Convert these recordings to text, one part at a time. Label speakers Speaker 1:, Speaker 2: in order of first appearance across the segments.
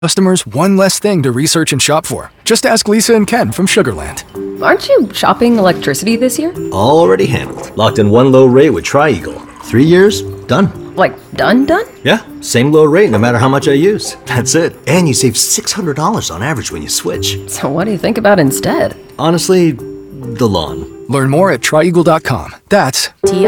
Speaker 1: Customers, one less thing to research and shop for. Just ask Lisa and Ken from Sugarland.
Speaker 2: Aren't you shopping electricity this year?
Speaker 3: Already handled. Locked in one low rate with Tri-Eagle. 3 years, done.
Speaker 2: Like, done?
Speaker 3: Yeah, same low rate no matter how much I use. That's it. And you save $600 on average when you switch.
Speaker 2: So what do you think about instead?
Speaker 3: Honestly, the lawn.
Speaker 1: Learn more at trieagle.com. That's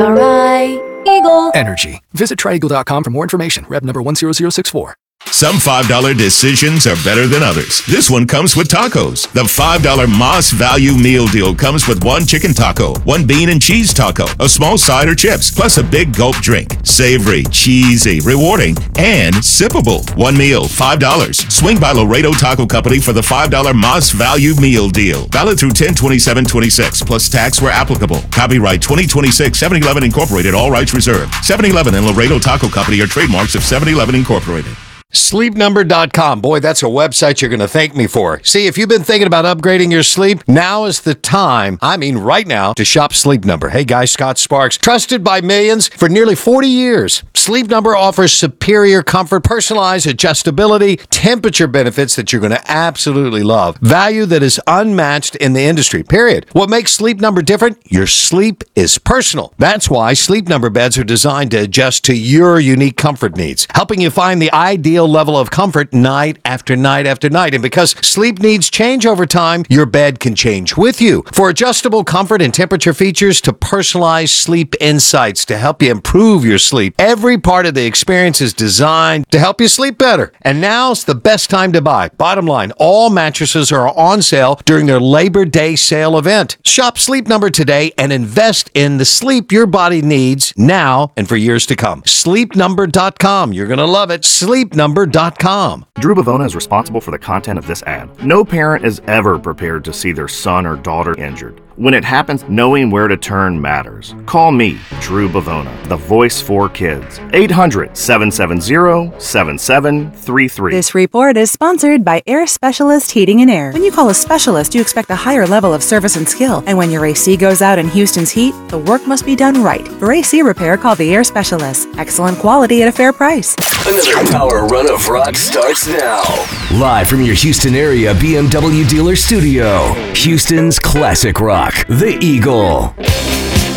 Speaker 2: T-R-I-Eagle.
Speaker 1: energy. Visit trieagle.com for more information. Rev number 10064.
Speaker 4: Some $5 decisions are better than others. This one comes with tacos. The $5 Moss Value Meal Deal comes with one chicken taco, one bean and cheese taco, a small side or chips, plus a big gulp drink. Savory, cheesy, rewarding, and sippable. One meal, $5. Swing by Laredo Taco Company for the $5 Moss Value Meal Deal. Valid through 10/27/26, plus tax where applicable. Copyright 2026 7-Eleven Incorporated, all rights reserved. 7-Eleven and Laredo Taco Company are trademarks of 7-Eleven Incorporated.
Speaker 5: SleepNumber.com. Boy, that's a website you're going to thank me for. See, if you've been thinking about upgrading your sleep, now is the time, I mean right now, to shop Sleep Number. Hey guys, Scott Sparks. Trusted by millions for nearly 40 years. Sleep Number offers superior comfort, personalized adjustability, temperature benefits that you're going to absolutely love. Value that is unmatched in the industry, period. What makes Sleep Number different? Your sleep is personal. That's why Sleep Number beds are designed to adjust to your unique comfort needs, helping you find the ideal level of comfort night after night after night. And because sleep needs change over time, your bed can change with you. For adjustable comfort and temperature features to personalized sleep insights to help you improve your sleep, every part of the experience is designed to help you sleep better. And now's the best time to buy. Bottom line, all mattresses are on sale during their Labor Day sale event. Shop Sleep Number today and invest in the sleep your body needs now and for years to come. SleepNumber.com. You're going to love it. SleepNumber.com.
Speaker 6: Drew Bavona is responsible for the content of this ad. No parent is ever prepared to see their son or daughter injured. When it happens, knowing where to turn matters. Call me, Drew Bavona, the voice for kids. 800-770-7733.
Speaker 7: This report is sponsored by Air Specialist Heating and Air. When you call a specialist, you expect a higher level of service and skill. And when your AC goes out in Houston's heat, the work must be done right. For AC repair, call the Air Specialist. Excellent quality at a fair price.
Speaker 8: Another power run of rock starts now.
Speaker 9: Live from your Houston area BMW dealer studio, Houston's classic rock, The Eagle.